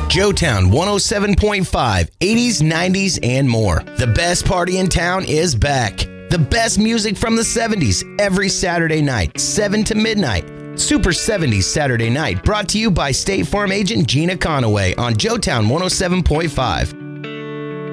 Joetown 107.5, 80s, 90s, and more. The best party in town is back. The best music from the 70s every Saturday night, 7 to midnight. Super 70s Saturday Night, brought to you by State Farm agent Gina Conaway on Joetown 107.5.